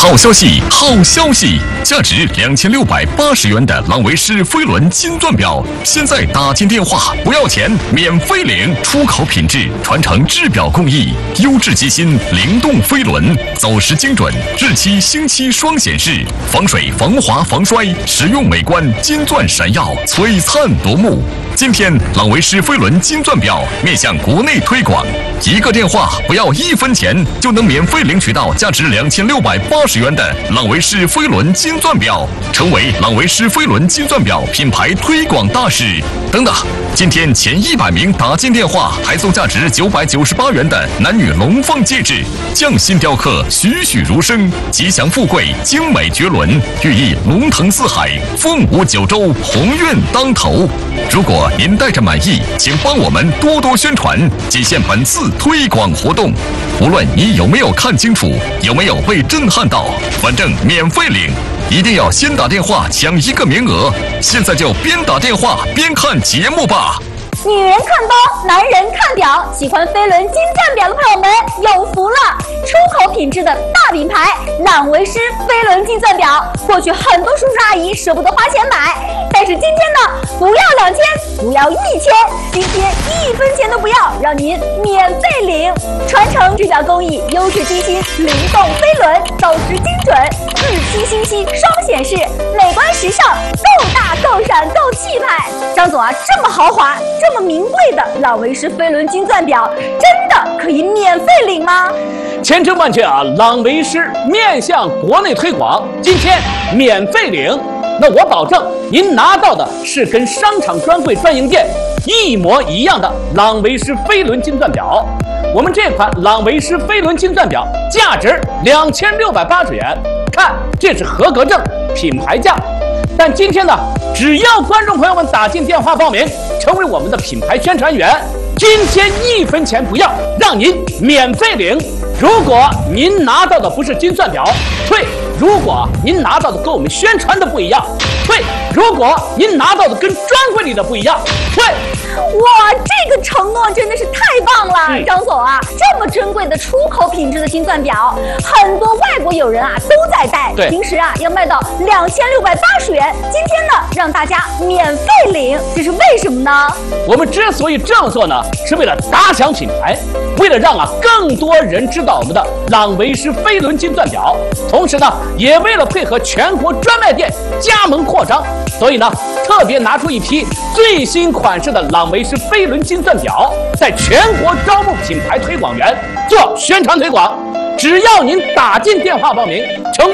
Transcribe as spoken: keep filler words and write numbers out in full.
好消息，好消息！价值两千六百八十元的朗维诗飞轮金钻表，现在打进电话不要钱，免费领。出口品质，传承制表工艺，优质机芯，灵动飞轮，走时精准，日期星期双显示，防水、防滑、防摔，实用美观，金钻闪耀，璀璨夺目。今天，朗维诗飞轮金钻表面向国内推广，一个电话不要一分钱，就能免费领取到价值两千六百八十元的朗维诗飞轮金钻表，成为朗维诗飞轮金钻表品牌推广大使。等等，今天前一百名打进电话还送价值九百九十八元的男女龙凤戒指，匠心雕刻，栩栩如生，吉祥富贵，精美绝伦，寓意龙腾四海，凤舞九州，鸿运当头。如果您带着满意，请帮我们多多宣传，仅限本次推广活动。无论你有没有看清楚，有没有被震撼到，反正免费领，一定要先打电话抢一个名额。现在就边打电话边看节目吧。 女人看包，男人看表，喜欢飞轮金钻表的朋友们有福了！出口品质的大品牌朗维诗飞轮金钻表，过去很多叔叔阿姨舍不得花钱买，但是今天呢，不要两千，不要一千，今天一分钱都不要，让您免费领。传承制表工艺，优质机芯，灵动飞轮，走时精准，日期星期双显示，美观时尚，够大够闪够气派。张总啊，这么豪华，这么名贵的朗维诗飞轮金钻表，真的可以免费领吗？ 千真万确啊！朗维诗面向国内推广，今天免费领。那我保证，您拿到的是跟商场专柜专营店一模一样的朗维诗飞轮金钻表。我们这款朗维诗飞轮金钻表价值两千六百八十元，看这是合格证，品牌价。但今天呢，只要观众朋友们打进电话报名，成为我们的品牌宣传员，今天一分钱不要，让您免费领。如果您拿到的不是金钻表，退；如果您拿到的跟我们宣传的不一样，退；如果您拿到的跟专柜里的不一样，退。 哇，这个承诺真的是太棒了， 嗯、 张总啊，这么珍贵的出口品质的金钻表，很多外国友人啊都在戴， 对， 平时啊要卖到两千六百八十元，今天呢让大家免费领，这是为什么呢？ 我们之所以这样做呢，是为了打响品牌，为了让啊更多人知道我们的朗维诗飞轮金钻表，同时呢，也为了配合全国专卖店加盟扩张，所以呢，特别拿出一批最新款式的朗维诗飞轮金钻表，在全国招募品牌推广员做宣传推广。只要您打进电话报名，成为